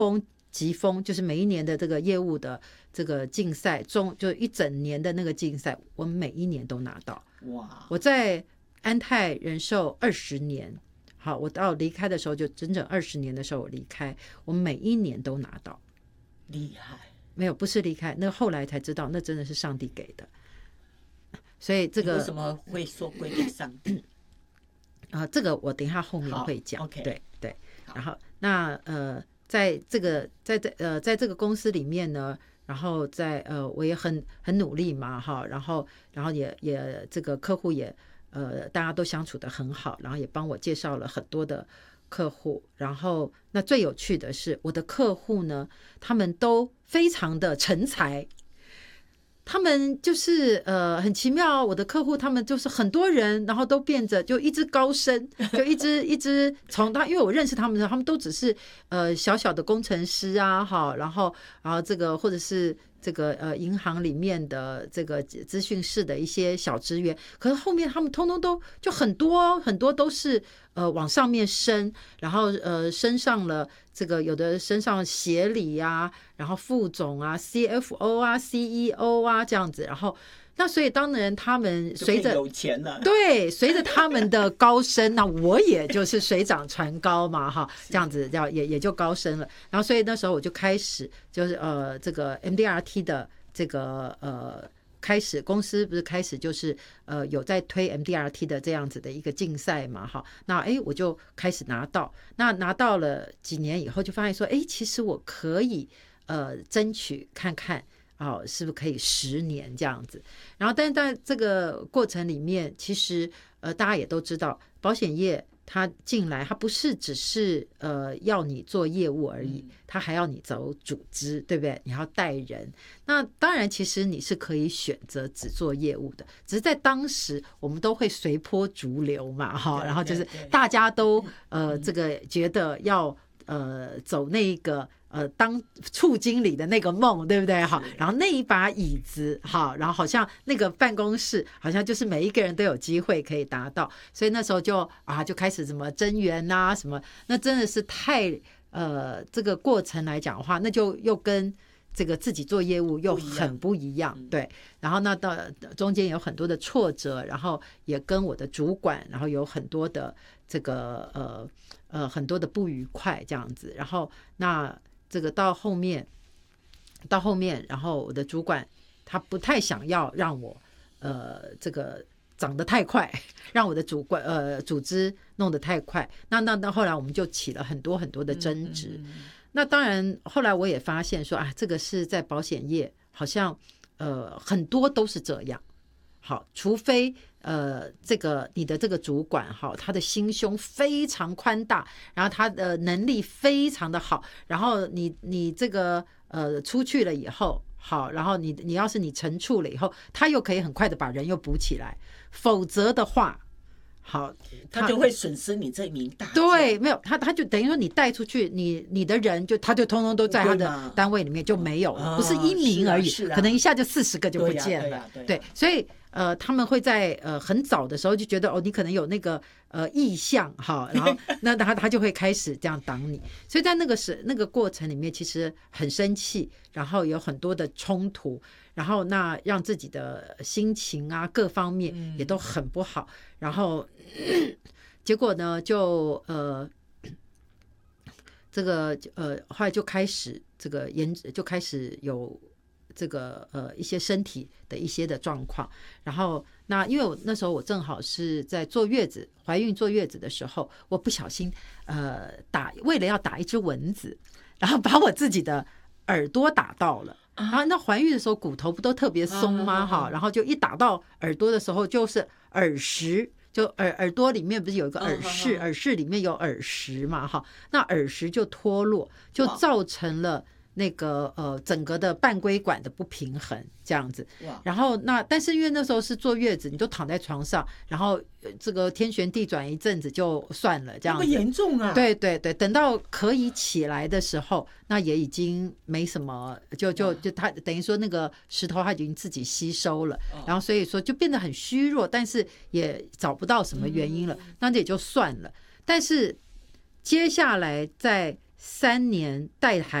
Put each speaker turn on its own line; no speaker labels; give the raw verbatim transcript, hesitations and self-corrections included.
峰疾风，就是每一年的这个业务的这个竞赛中，就一整年的那个竞赛，我每一年都拿到。哇！我在安泰人寿二十年，好，我到离开的时候就整整二十年的时候我离开，我每一年都拿到。
厉害！
没有，不是离开，那后来才知道，那真的是上帝给的。所以这个
为什么会说归给上帝？
啊、呃，这个我等一下后面会讲。
okay.
对对。然后那呃，在这个在这呃在这个公司里面呢，然后在呃我也很很努力嘛哈，然后然后也也这个客户也呃大家都相处得很好，然后也帮我介绍了很多的客户。然后那最有趣的是，我的客户呢，他们都非常的成才。他们就是呃很奇妙，我的客户他们就是很多人，然后都变着就一直高升，就一直一直从他，因为我认识他们的时候，他们都只是呃小小的工程师啊，好，然后然后这个或者是这个呃银行里面的这个资讯室的一些小职员，可是后面他们通通都就很多很多都是呃往上面升，然后呃升上了这个有的升上协理啊，然后副总啊 C F O 啊 C E O 啊这样子，然后那所以当然他们随着
有钱了，
对，随着他们的高升，那我也就是水涨船高嘛哈，这样子要也也就高升了。然后所以那时候我就开始就是呃这个 M D R T 的这个呃开始公司不是开始就是呃有在推 M D R T 的这样子的一个竞赛嘛哈，那哎我就开始拿到，那拿到了几年以后就发现说，哎其实我可以呃争取看看。哦，是不是可以十年这样子？然后，但是在这个过程里面，其实呃，大家也都知道，保险业它进来，它不是只是呃要你做业务而已，它还要你走组织，对不对？你要带人。那当然，其实你是可以选择只做业务的，只是在当时我们都会随波逐流嘛，哈，然后就是大家都呃这个觉得要呃走那个。呃，当处经理的那个梦，对不对？好，然后那一把椅子，好，然后好像那个办公室，好像就是每一个人都有机会可以达到，所以那时候就啊，就开始什么增援啊，什么，那真的是太呃，这个过程来讲的话，那就又跟这个自己做业务又很不一样，对。然后那到中间有很多的挫折，然后也跟我的主管，然后有很多的这个呃呃很多的不愉快这样子，然后那。这个到后面，到后面，然后我的主管他不太想要让我，呃，这个长得太快，让我的主管呃组织弄得太快。那那那后来我们就起了很多很多的争执。嗯嗯嗯那当然后来我也发现说啊，这个是在保险业，好像呃很多都是这样。好，除非呃，这个你的这个主管哈，他的心胸非常宽大，然后他的能力非常的好，然后你你这个呃出去了以后，好，然后你你要是你惩处了以后，他又可以很快的把人又补起来，否则的话。好，
他就会损失你这名大将。
对，没有他，他就等于说你带出去，你你的人就他就通通都在他的单位里面就没有了，不是一名而已，
是啊是啊、
可能一下就四十个就不见了。
对、啊对啊
对，所以呃，他们会在呃很早的时候就觉得哦，你可能有那个呃意向哈，然后那他他就会开始这样挡你，所以在那个时那个过程里面，其实很生气，然后有很多的冲突。然后那让自己的心情啊各方面也都很不好，嗯、然后、嗯、结果呢就呃这个呃后来就开始这个研就开始有这个呃一些身体的一些的状况，然后那因为我那时候我正好是在坐月子怀孕坐月子的时候，我不小心呃打为了要打一只蚊子，然后把我自己的耳朵打到了。然后那怀孕的时候骨头不都特别松吗？哈，然后就一打到耳朵的时候就是耳石，就耳耳朵里面不是有一个耳室，耳室里面有耳石嘛？哈，那耳石就脱落，就造成了那个呃整个的半规管的不平衡这样子。然后那但是因为那时候是坐月子，你都躺在床上，然后这个天旋地转一阵子就算了这样子。
那么严重啊？
对对对，等到可以起来的时候，那也已经没什么，就就就他等于说那个石头它已经自己吸收了，然后所以说就变得很虚弱，但是也找不到什么原因了，那这也就算了。但是接下来在三年带台。